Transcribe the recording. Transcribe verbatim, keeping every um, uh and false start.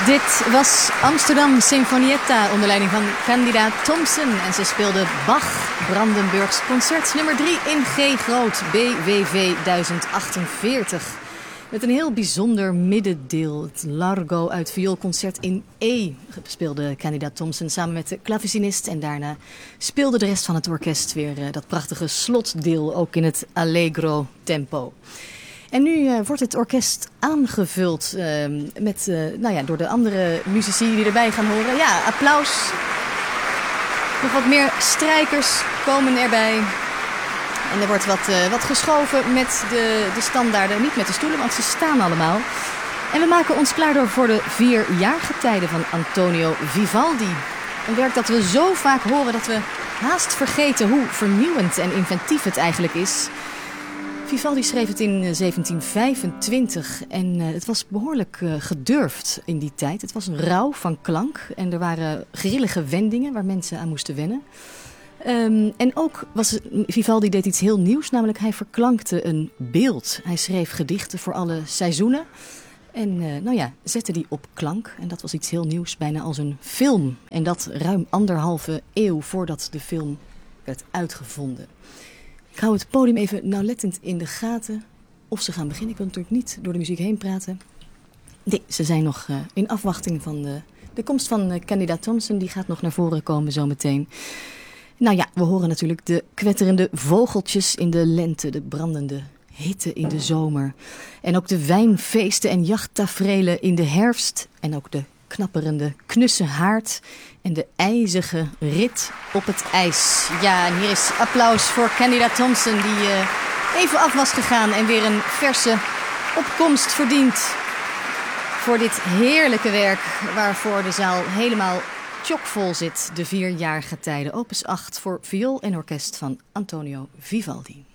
Dit was Amsterdam Sinfonietta onder leiding van Candida Thompson. En ze speelde Bach, Brandenburgs concert nummer drie in G groot, B W V duizend achtenveertig. Met een heel bijzonder middendeel, het Largo uit vioolconcert in E, speelde Candida Thompson samen met de klavecinist. En daarna speelde de rest van het orkest weer uh, dat prachtige slotdeel, ook in het Allegro tempo. En nu uh, wordt het orkest aangevuld uh, met, uh, nou ja, door de andere muzici die erbij gaan horen. Ja, applaus. Nog wat meer strijkers komen erbij. En er wordt wat, uh, wat geschoven met de, de standaarden. Niet met de stoelen, want ze staan allemaal. En we maken ons klaar door voor de vier jaargetijden van Antonio Vivaldi. Een werk dat we zo vaak horen dat we haast vergeten hoe vernieuwend en inventief het eigenlijk is. Vivaldi schreef het in zeventien vijfentwintig en uh, het was behoorlijk uh, gedurfd in die tijd. Het was een rouw van klank en er waren grillige wendingen waar mensen aan moesten wennen. Um, en ook was Vivaldi deed iets heel nieuws, namelijk hij verklankte een beeld. Hij schreef gedichten voor alle seizoenen en uh, nou ja, zette die op klank. En dat was iets heel nieuws, bijna als een film. En dat ruim anderhalve eeuw voordat de film werd uitgevonden. Ik hou het podium even nauwlettend in de gaten of ze gaan beginnen. Ik wil natuurlijk niet door de muziek heen praten. Nee, ze zijn nog uh, in afwachting van de, de komst van uh, Candida Thompson. Die gaat nog naar voren komen zometeen. Nou ja, we horen natuurlijk de kwetterende vogeltjes in de lente, de brandende hitte in de zomer. En ook de wijnfeesten en jachttaferelen in de herfst. En ook de knapperende knusse haard en de ijzige rit op het ijs. Ja, en hier is applaus voor Candida Thompson die uh, even af was gegaan en weer een verse opkomst verdient voor dit heerlijke werk waarvoor de zaal helemaal chockvol zit. De vier jaargetijden, opus acht voor viool en orkest van Antonio Vivaldi.